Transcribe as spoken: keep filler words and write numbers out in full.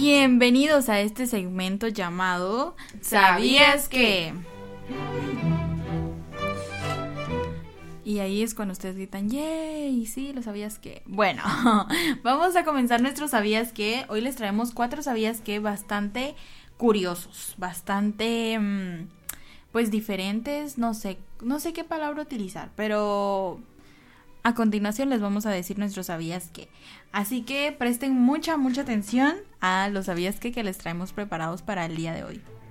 Bienvenidos a este segmento llamado ¿Sabías que? Y ahí es cuando ustedes gritan ¡yay! Sí, lo sabías que. Bueno, vamos a comenzar nuestro ¿sabías que? Hoy les traemos cuatro ¿sabías que? Bastante curiosos, bastante pues diferentes, no sé, no sé qué palabra utilizar, pero a continuación les vamos a decir nuestros ¿sabías que? Así que presten mucha, mucha atención a los ¿sabías que? Que les traemos preparados para el día de hoy.